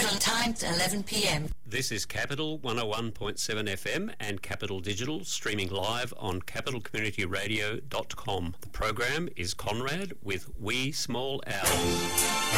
Local time 11 p.m. This is Capital 101.7 FM and Capital Digital, streaming live on capitalcommunityradio.com. The program is Conrad with Wee Small Owls.